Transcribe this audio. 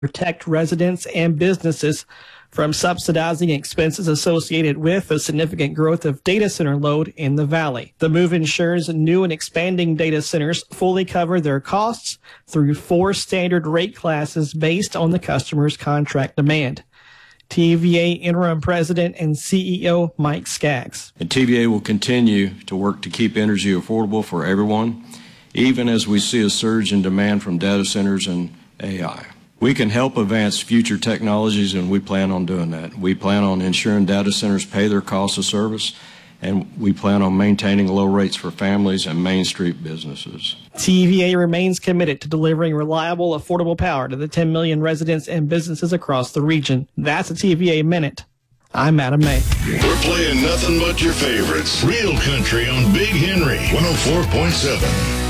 protect residents and businesses from subsidizing expenses associated with the significant growth of data center load in the valley. The move ensures new and expanding data centers fully cover their costs through 4 standard rate classes based on the customer's contract demand. TVA Interim President and CEO Mike Skaggs. And TVA will continue to work to keep energy affordable for everyone, even as we see a surge in demand from data centers and AI. We can help advance future technologies, and we plan on doing that. We plan on ensuring data centers pay their cost of service, and we plan on maintaining low rates for families and Main Street businesses. TVA remains committed to delivering reliable, affordable power to the 10 million residents and businesses across the region. That's a TVA Minute. I'm Adam May. We're playing nothing but your favorites. Real country on Big Henry 104.7.